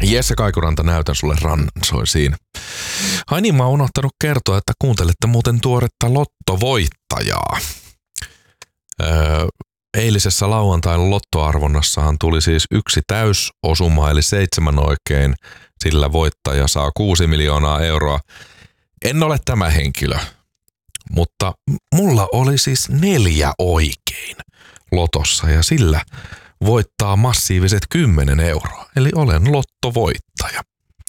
Jesse Kaikuranta, näytän sulle rannan, soi siinä. Ai niin, mä oon unohtanut kertoa, että kuuntelette muuten tuoretta lottovoittajaa. Eilisessä lauantain lottoarvonnassahan tuli siis 1 täysosuma, eli 7 oikein. Sillä voittaja saa 6 miljoonaa euroa. En ole tämä henkilö, mutta mulla oli siis 4 oikein lotossa ja sillä voittaa massiiviset 10 euroa. Eli olen lottovoittaja.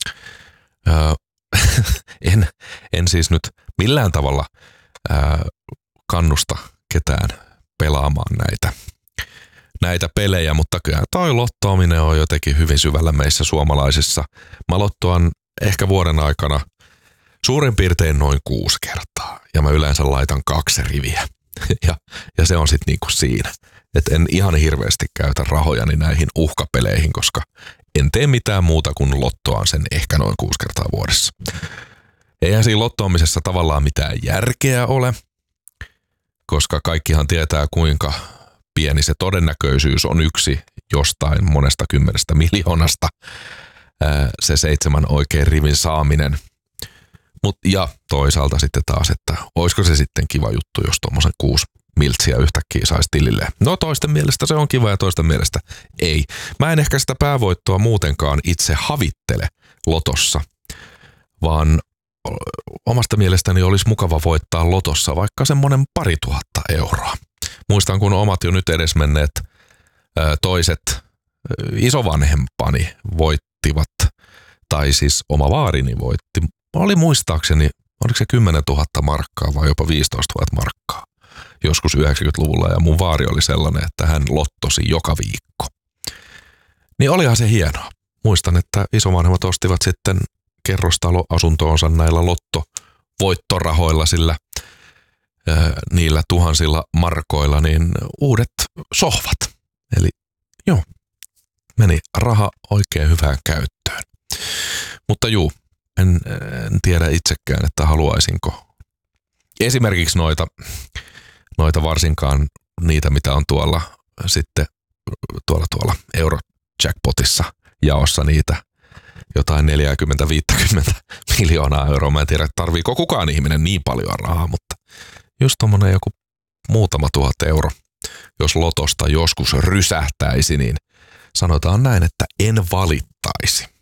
En siis nyt millään tavalla kannusta ketään pelaamaan näitä pelejä, mutta kyllä toi lottoaminen on jotenkin hyvin syvällä meissä suomalaisissa. Mä lottoan ehkä vuoden aikana suurin piirtein noin 6 kertaa ja mä yleensä laitan 2 riviä ja se on sitten niinku siinä. Että en ihan hirveästi käytä rahojani näihin uhkapeleihin, koska en tee mitään muuta kuin lottoaan sen ehkä noin 6 kertaa vuodessa. Eihän siinä lottoamisessa tavallaan mitään järkeä ole, koska kaikkihan tietää kuinka pieni se todennäköisyys on yksi jostain monesta 10 miljoonasta se 7 oikein rivin saaminen. Ja toisaalta sitten taas, että olisiko se sitten kiva juttu, jos tuommoisen 6 miltsiä yhtäkkiä saisi tililleen. No toisten mielestä se on kiva ja toisten mielestä ei. Mä en ehkä sitä päävoittoa muutenkaan itse havittele lotossa, vaan omasta mielestäni olisi mukava voittaa lotossa vaikka semmoinen 2 000 euroa. Muistan, kun omat jo nyt edesmenneet toiset isovanhempani voittivat, tai siis oma vaarini voitti. Oli muistaakseni, oliko se 10 000 markkaa vai jopa 15 000 markkaa joskus 90-luvulla, ja mun vaari oli sellainen, että hän lottosi joka viikko. Niin olihan se hienoa. Muistan, että isovanhemmat ostivat sitten kerrostaloasuntoonsa näillä lottovoittorahoilla, sillä niillä tuhansilla markoilla niin uudet sohvat. Eli joo, meni raha oikein hyvään käyttöön. Mutta juu, en tiedä itsekään, että haluaisinko esimerkiksi noita varsinkaan niitä, mitä on tuolla Eurojackpotissa jaossa niitä jotain 40-50 miljoonaa euroa. Mä en tiedä, tarviiko kukaan ihminen niin paljon rahaa, mutta just tommonen joku muutama 1000 euro, jos lotosta joskus rysähtäisi, niin sanotaan näin, että en valittaisi.